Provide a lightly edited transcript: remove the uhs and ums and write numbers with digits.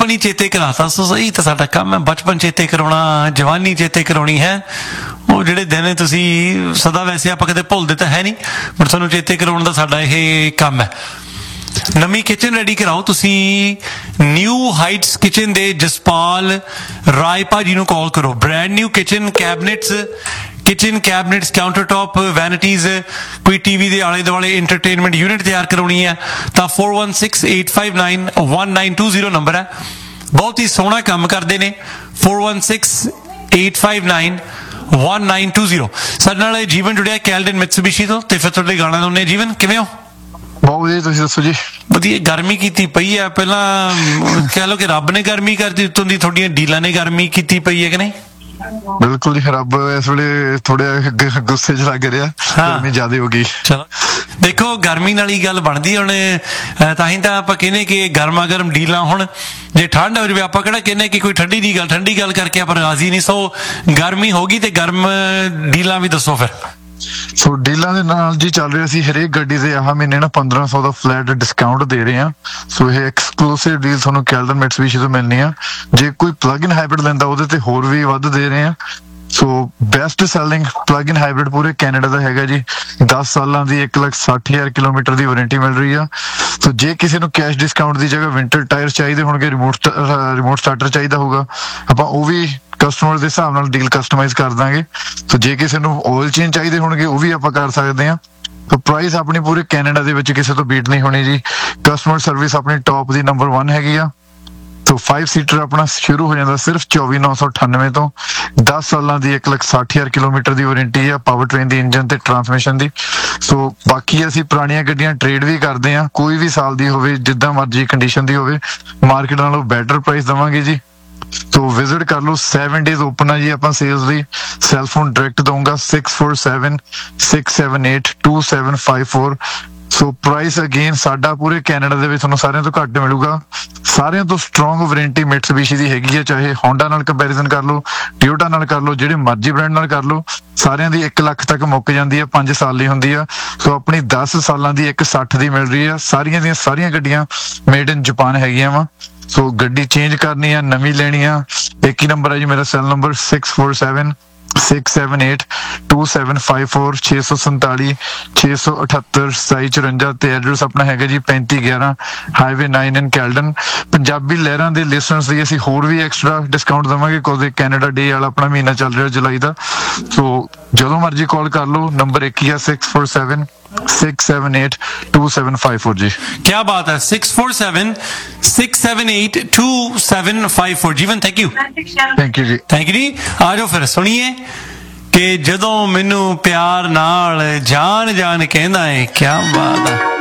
ਬਚਪਨ ही चेते कराता। सो सही तो साडा काम है बचपन चेते कराउणा, जवानी चेते कराउणी है। ਉਹ ਜਿਹੜੇ ਦਿਨ ਤੁਸੀਂ ਸਦਾ ਵੈਸੇ ਆਪਾਂ ਕਦੇ ਭੁੱਲਦੇ ਤਾਂ ਹੈ ਨਹੀਂ, ਪਰ ਤੁਹਾਨੂੰ ਚੇਤੇ ਕਰਾਉਣ ਦਾ ਸਾਡਾ ਇਹ ਕੰਮ ਹੈ। ਨਵੀਂ ਕਿਚਨ ਰੈਡੀ ਕਰਾਓ ਤੁਸੀਂ ਨਿਊ ਹਾਈਟਸ ਕਿਚਨ ਦੇ ਜਸਪਾਲ ਰਾਏ ਭਾਜੀ ਨੂੰ ਕਾਲ ਕਰੋ। Brand new kitchen ਕੈਬਨਿਟਸ, kitchen cabinets, counter top, vanities, कोई टीवी के आले दुआले इंटरटेनमेंट यूनिट तैयार करवानी है तो 4168591920 नंबर है। बहुत ही सोहना काम करते हैं। 4168591920। साडे नाल जीवन जुड़िया कैल्डन मित्सुबिशी तो ते फिर तुहाडे गाना लाउने। जीवन किवें हो? बहुत वधिया, तुसीं दस्सो जी। वधिया। गर्मी कीती पई है, पहला कह लो कि रब ने गर्मी करती, उत्तों दी थोड़ियां डीलां ने गर्मी कीती पई है कि नहीं? बिल्कुल जी, रब इस वेले थोड़े गुस्से च लग रहा, गर्मी ज्यादा हो गई। चलो देखो गर्मी नाल ही गल बनदी हुण, तां आपां कहने कि गर्मा गर्म डीलां। हुण जे ठंड हो जाए आपां किहड़ा कहने कि कोई ठंडी गल करके आपां राजी नहीं। सो गर्मी होगी ते गर्म डीलां भी दसो फिर। सो डीलां दे नाल जी चल रहा सी हरेक गड्डी दे आह महीने ना 1500 ਦਾ फ्लैट डिस्काउंट दे रहे हैं। सो ये एक्सक्लूसिव डील ਤੁਹਾਨੂੰ ਕੈਲਡਨ ਮਿਟਸੂਬੀਸ਼ੀ ਤੋਂ ਮਿਲਣੀ ਆ। ਜੇ ਕੋਈ ਪਲੱਗ ਇਨ ਹਾਈਬ੍ਰਿਡ ਲੈਂਦਾ ਉਹਦੇ ਤੇ ਹੋਰ ਵੀ ਵੱਧ ਦੇ ਰਹੇ ਆ। ਸੋ ਬੈਸਟ ਸੈਲਿੰਗ ਪਲੱਗ ਇਨ ਹਾਈਬ੍ਰਿਡ ਪੂਰੇ ਕੈਨੇਡਾ ਦਾ ਹੈਗਾ ਜੀ। 10 ਸਾਲਾਂ ਦੀ 1,60,000 ਕਿਲੋਮੀਟਰ ਦੀ ਵਾਰੰਟੀ ਮਿਲ ਰਹੀ ਆ। ਸੋ ਜੇ ਕਿਸੇ ਨੂੰ ਕੈਸ਼ ਡਿਸਕਾਊਂਟ ਦੀ ਜਗ੍ਹਾ ਵਿੰਟਰ ਟਾਇਰ ਚਾਹੀਦੇ ਹੋਣਗੇ, ਰਿਮੋਟ ਸਟਾਰਟਰ ਚਾਹੀਦਾ ਹੋਊਗਾ, ਆਪਾਂ ਉਹ ਵੀ ਕਸਟਮਰ ਦੇ ਹਿਸਾਬ ਨਾਲ ਡੀਲ ਕਸਟਮਾਈਜ਼ ਕਰ ਦਾਂਗੇ। ਸੋ ਜੇ ਕਿਸੇ ਨੂੰ ਆਇਲ ਚੇਂਜ ਚਾਹੀਦੇ ਹੋਣਗੇ ਉਹ ਵੀ ਆਪਾਂ ਕਰ ਸਕਦੇ ਹਾਂ। तो प्राइस अपनी पूरे कैनेडा ਦੇ ਵਿੱਚ ਕਿਸੇ ਤੋਂ ਬੀਟ ਨਹੀਂ ਹੋਣੀ ਜੀ। ਕਸਟਮਰ ਸਰਵਿਸ ਆਪਣੀ ਟੌਪ ਦੀ ਨੰਬਰ 1 ਹੈਗੀ ਆ। तो 5 सीटर अपना शुरू हो जाता सिर्फ 24,998 तो। 10 साल की 1,60,000 किलोमीटर की वारंटी है पावर ट्रेन की इंजन ते ट्रांसमिशन की। सो बाकी असी पुरानियां गड्डियां ट्रेड भी करते हैं, कोई भी साल की होवे, जिद्दां मर्जी कंडीशन की होवे, मार्केट नालों बैटर प्राइस देवांगे जी। तो विजिट कर लो। 7 डेज ओपन है जी अपना सेल्स दी। सैलफोन डायरेक्ट दूंगा 6476782754। सो प्राइस अगेन साडा पूरे कैनेडा दे विच तुहानूं सारिਆਂ ਤੋਂ ਘੱਟ ਮਿਲੂਗਾ। ਸਾਰਿਆਂ ਤੋਂ ਸਟਰੋਂਗ ਵਾਰੰਟੀ ਮਿਟਸੂਬੀਸ਼ੀ ਦੀ ਹੈਗੀ ਹੈ। ਚਾਹੇ ਹੋਂਡਾ ਨਾਲ ਕੰਪੈਰੀਜ਼ਨ ਕਰ ਲਓ, ਟੋਯੋਟਾ ਨਾਲ ਕਰ ਲਓ, ਜਿਹੜੇ ਮਰਜ਼ੀ ਬ੍ਰਾਂਡ ਨਾਲ ਕਰ ਲਓ, ਸਾਰਿਆਂ ਦੀ 1 ਲੱਖ ਤੱਕ ਮੁੱਕ ਜਾਂਦੀ ਹੈ, 5 ਸਾਲ ਦੀ ਹੁੰਦੀ ਆ। ਸੋ ਆਪਣੀ 10 ਸਾਲਾਂ ਦੀ 1,60 ਦੀ ਮਿਲ ਰਹੀ ਆ। ਸਾਰੀਆਂ ਦੀਆਂ ਸਾਰੀਆਂ ਗੱਡੀਆਂ ਮੇਡ ਇਨ ਜਾਪਾਨ ਹੈਗੀਆਂ ਵਾ। ਸੋ ਗੱਡੀ ਚੇਂਜ ਕਰਨੀ ਆ, ਨਵੀਂ ਲੈਣੀ ਆ, ਇੱਕ ਹੀ ਨੰਬਰ ਹੈ ਜੀ ਮੇਰਾ ਸੈਲ ਨੰਬਰ 6476725754 647 678 2754 ਤੇ ਐਡਰੈਸ ਆਪਣਾ ਹੈਗਾ ਜੀ 3511 ਹਾਈਵੇ 9 ਇਨ ਕੈਲਡਨ। ਪੰਜਾਬੀ ਲਹਿਰਾਂ ਦੇ ਲਿਸਨਰਸ ਲਈ ਅਸੀਂ ਹੋਰ ਵੀ ਐਕਸਟਰਾ ਡਿਸਕਾਊਂਟ ਦੇਵਾਂਗੇ ਕਿਉਂਕਿ ਕੈਨੇਡਾ ਡੇ ਵਾਲਾ ਆਪਣਾ ਮਹੀਨਾ ਚੱਲ ਰਿਹਾ ਜੁਲਾਈ ਦਾ। ਸੋ ਜਦੋਂ ਮਰਜ਼ੀ ਕਾਲ ਕਰ ਲਓ, ਨੰਬਰ ਇੱਕ ਹੀ ਆ 6476782754 जी। क्या बात है, 6476782754। जीवन thank you thank you ji. Thank you जी। आ जाओ फिर सुनिए कि जदों मैनू प्यार नाल जान जान कहंदा है। क्या बात है।